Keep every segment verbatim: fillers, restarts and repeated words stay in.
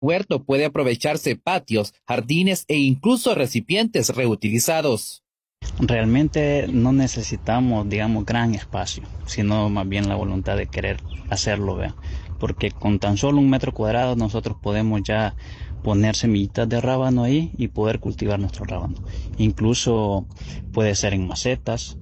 huerto puede aprovecharse patios, jardines e incluso recipientes reutilizados. Realmente no necesitamos, digamos, gran espacio, sino más bien la voluntad de querer hacerlo, ¿vea? Porque con tan solo un metro cuadrado nosotros podemos ya poner semillitas de rábano ahí y poder cultivar nuestro rábano. Incluso puede ser en macetas,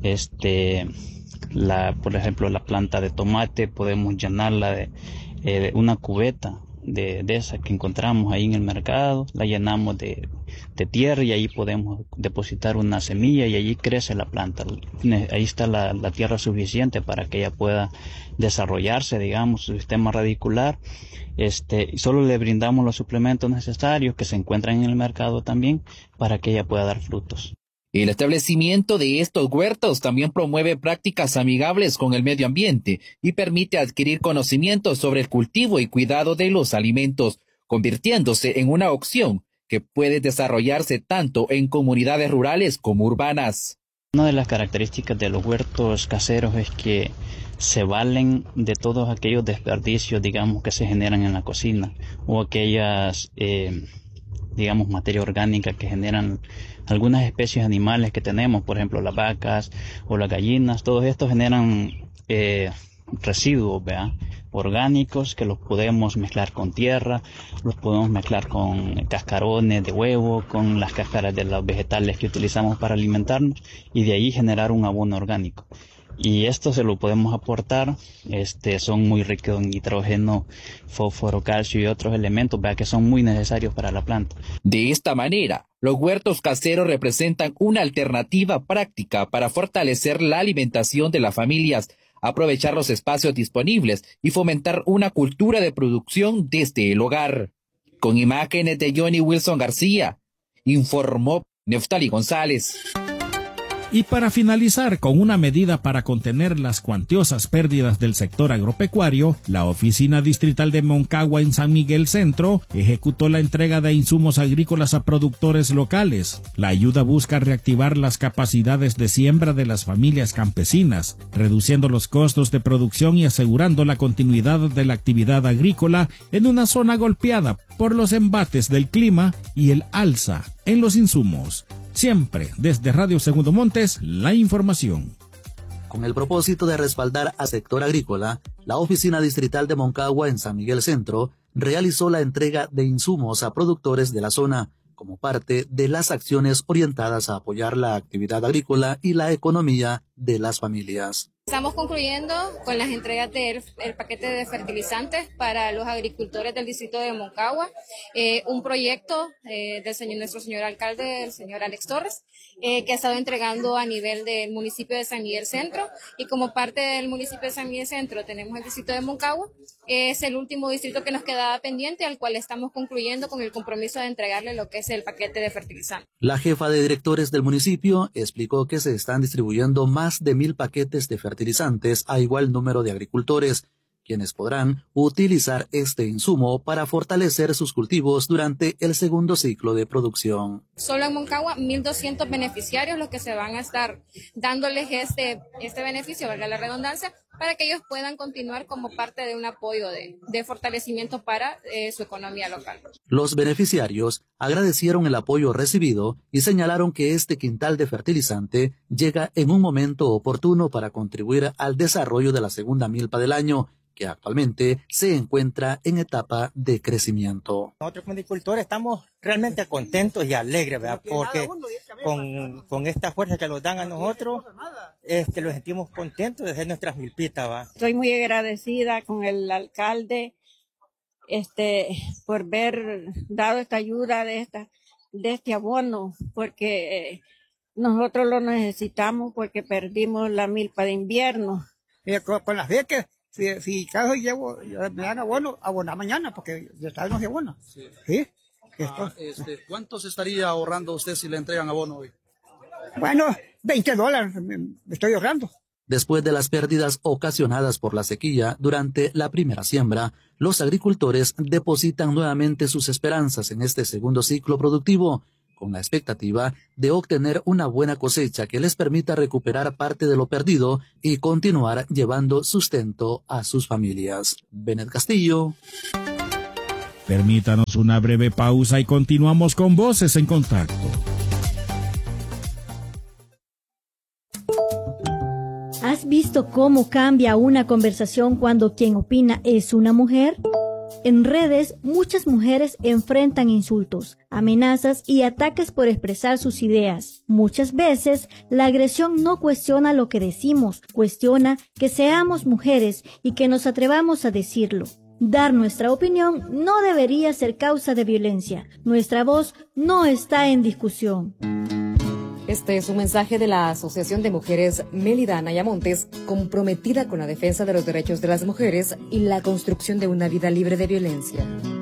este, la, por ejemplo, la planta de tomate podemos llenarla de eh, una cubeta de, de esa que encontramos ahí en el mercado, la llenamos de, de tierra y ahí podemos depositar una semilla y allí crece la planta. Ahí está la, la tierra suficiente para que ella pueda desarrollarse, digamos, su sistema radicular. Este, y solo le brindamos los suplementos necesarios que se encuentran en el mercado también para que ella pueda dar frutos. El establecimiento de estos huertos también promueve prácticas amigables con el medio ambiente y permite adquirir conocimientos sobre el cultivo y cuidado de los alimentos, convirtiéndose en una opción que puede desarrollarse tanto en comunidades rurales como urbanas. Una de las características de los huertos caseros es que se valen de todos aquellos desperdicios, digamos, que se generan en la cocina o aquellas, eh, digamos, materia orgánica que generan algunas especies animales que tenemos, por ejemplo, las vacas o las gallinas. Todos estos generan eh, residuos, ¿verdad?, orgánicos que los podemos mezclar con tierra, los podemos mezclar con cascarones de huevo, con las cáscaras de los vegetales que utilizamos para alimentarnos y de ahí generar un abono orgánico. Y esto se lo podemos aportar, este, son muy ricos en nitrógeno, fósforo, calcio y otros elementos, ¿verdad?, que son muy necesarios para la planta. De esta manera, los huertos caseros representan una alternativa práctica para fortalecer la alimentación de las familias, aprovechar los espacios disponibles y fomentar una cultura de producción desde el hogar. Con imágenes de Johnny Wilson García, informó Neftali González. Y para finalizar con una medida para contener las cuantiosas pérdidas del sector agropecuario, la Oficina Distrital de Moncagua en San Miguel Centro ejecutó la entrega de insumos agrícolas a productores locales. La ayuda busca reactivar las capacidades de siembra de las familias campesinas, reduciendo los costos de producción y asegurando la continuidad de la actividad agrícola en una zona golpeada por los embates del clima y el alza en los insumos. Siempre desde Radio Segundo Montes, la información. Con el propósito de respaldar al sector agrícola, la Oficina Distrital de Moncagua en San Miguel Centro realizó la entrega de insumos a productores de la zona, como parte de las acciones orientadas a apoyar la actividad agrícola y la economía de las familias. Estamos concluyendo con las entregas del el paquete de fertilizantes para los agricultores del distrito de Moncagua, eh, un proyecto eh, del señor, nuestro señor alcalde, el señor Alex Torres, eh, que ha estado entregando a nivel del municipio de San Miguel Centro, y como parte del municipio de San Miguel Centro tenemos el distrito de Moncagua, eh, es el último distrito que nos quedaba pendiente, al cual estamos concluyendo con el compromiso de entregarle lo que es el paquete de fertilizantes. La jefa de directores del municipio explicó que se están distribuyendo más de mil paquetes de fertilizantes fertilizantes a igual número de agricultores, quienes podrán utilizar este insumo para fortalecer sus cultivos durante el segundo ciclo de producción. Solo en Moncagua, mil doscientos beneficiarios los que se van a estar dándoles este, este beneficio, valga la redundancia, para que ellos puedan continuar como parte de un apoyo de, de fortalecimiento para eh, su economía local. Los beneficiarios agradecieron el apoyo recibido y señalaron que este quintal de fertilizante llega en un momento oportuno para contribuir al desarrollo de la segunda milpa del año, que actualmente se encuentra en etapa de crecimiento. Nosotros como agricultores estamos realmente contentos y alegres, ¿verdad? Porque con, con esta fuerza que nos dan a nosotros, este, lo sentimos contentos de hacer nuestras milpitas, ¿va? Estoy muy agradecida con el alcalde este, por haber dado esta ayuda de, esta, de este abono, porque eh, nosotros lo necesitamos porque perdimos la milpa de invierno. Eh, con, con las becas. Si, si cada llevo, me dan abono, abonar mañana, porque ya está no se abona. Sí. ¿Sí? Ah, este, ¿Cuánto se estaría ahorrando usted si le entregan abono hoy? Bueno, veinte dólares me, me estoy ahorrando. Después de las pérdidas ocasionadas por la sequía durante la primera siembra, los agricultores depositan nuevamente sus esperanzas en este segundo ciclo productivo, con la expectativa de obtener una buena cosecha que les permita recuperar parte de lo perdido y continuar llevando sustento a sus familias. Benet Castillo. Permítanos una breve pausa y continuamos con Voces en Contacto. ¿Has visto cómo cambia una conversación cuando quien opina es una mujer? En redes, muchas mujeres enfrentan insultos, amenazas y ataques por expresar sus ideas. Muchas veces, la agresión no cuestiona lo que decimos, cuestiona que seamos mujeres y que nos atrevamos a decirlo. Dar nuestra opinión no debería ser causa de violencia. Nuestra voz no está en discusión. Este es un mensaje de la Asociación de Mujeres Mélida Anaya Montes, comprometida con la defensa de los derechos de las mujeres y la construcción de una vida libre de violencia.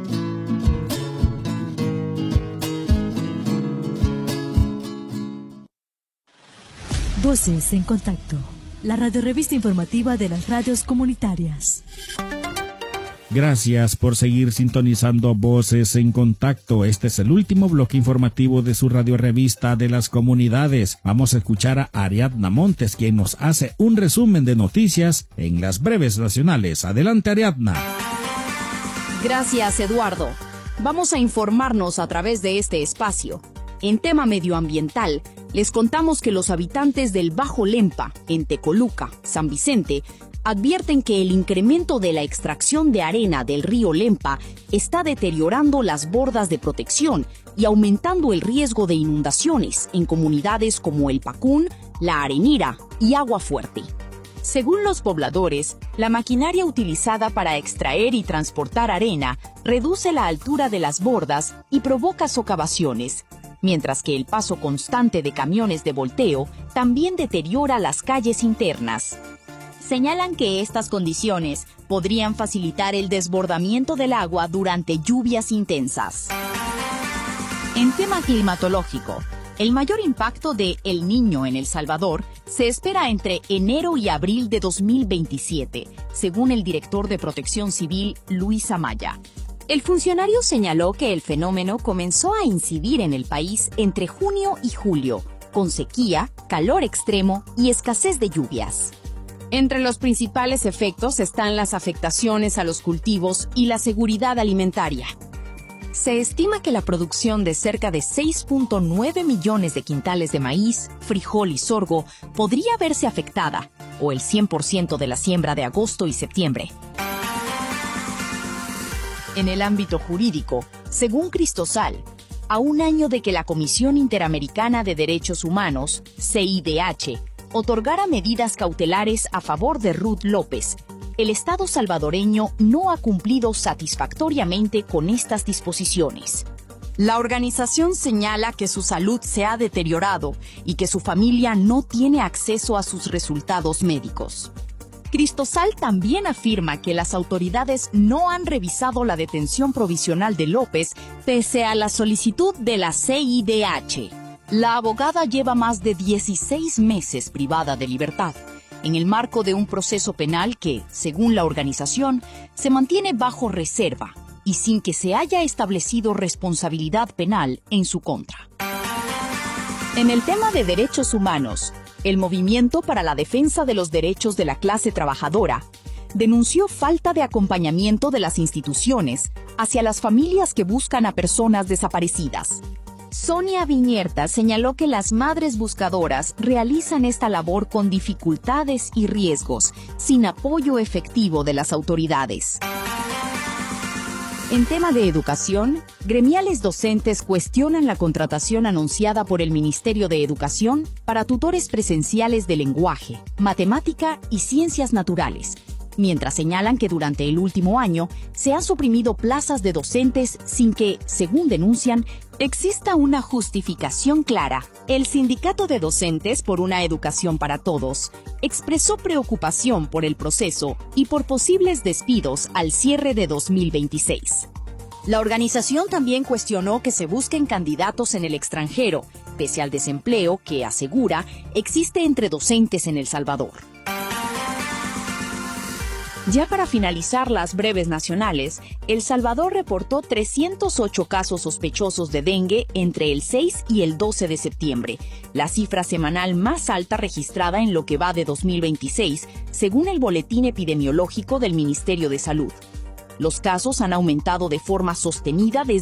Voces en Contacto, la radiorrevista informativa de las radios comunitarias. Gracias por seguir sintonizando Voces en Contacto. Este es el último bloque informativo de su radiorrevista de las comunidades. Vamos a escuchar a Ariadna Montes, quien nos hace un resumen de noticias en las breves nacionales. Adelante, Ariadna. Gracias, Eduardo. Vamos a informarnos a través de este espacio. En tema medioambiental, les contamos que los habitantes del Bajo Lempa, en Tecoluca, San Vicente, advierten que el incremento de la extracción de arena del río Lempa está deteriorando las bordas de protección y aumentando el riesgo de inundaciones en comunidades como El Pacún, La Arenera y Agua Fuerte. Según los pobladores, la maquinaria utilizada para extraer y transportar arena reduce la altura de las bordas y provoca socavaciones, mientras que el paso constante de camiones de volteo también deteriora las calles internas. Señalan que estas condiciones podrían facilitar el desbordamiento del agua durante lluvias intensas. En tema climatológico, el mayor impacto de El Niño en El Salvador se espera entre enero y abril de dos mil veintisiete, según el director de Protección Civil, Luis Amaya. El funcionario señaló que el fenómeno comenzó a incidir en el país entre junio y julio, con sequía, calor extremo y escasez de lluvias. Entre los principales efectos están las afectaciones a los cultivos y la seguridad alimentaria. Se estima que la producción de cerca de seis punto nueve millones de quintales de maíz, frijol y sorgo podría verse afectada, o el cien por ciento de la siembra de agosto y septiembre. En el ámbito jurídico, según Cristosal, a un año de que la Comisión Interamericana de Derechos Humanos, C I D H, otorgara medidas cautelares a favor de Ruth López, el Estado salvadoreño no ha cumplido satisfactoriamente con estas disposiciones. La organización señala que su salud se ha deteriorado y que su familia no tiene acceso a sus resultados médicos. Cristosal también afirma que las autoridades no han revisado la detención provisional de López pese a la solicitud de la C I D H. La abogada lleva más de dieciséis meses privada de libertad, en el marco de un proceso penal que, según la organización, se mantiene bajo reserva y sin que se haya establecido responsabilidad penal en su contra. En el tema de derechos humanos, el Movimiento para la Defensa de los Derechos de la Clase Trabajadora denunció falta de acompañamiento de las instituciones hacia las familias que buscan a personas desaparecidas. Sonia Viñerta señaló que las madres buscadoras realizan esta labor con dificultades y riesgos, sin apoyo efectivo de las autoridades. En tema de educación, gremiales docentes cuestionan la contratación anunciada por el Ministerio de Educación para tutores presenciales de lenguaje, matemática y ciencias naturales, mientras señalan que durante el último año se han suprimido plazas de docentes sin que, según denuncian, exista una justificación clara. El Sindicato de Docentes por una Educación para Todos expresó preocupación por el proceso y por posibles despidos al cierre de dos mil veintiséis. La organización también cuestionó que se busquen candidatos en el extranjero, pese al desempleo que, asegura, existe entre docentes en El Salvador. Ya para finalizar las breves nacionales, El Salvador reportó trescientos ocho casos sospechosos de dengue entre el seis y el doce de septiembre, la cifra semanal más alta registrada en lo que va de dos mil veintiséis, según el boletín epidemiológico del Ministerio de Salud. Los casos han aumentado de forma sostenida desde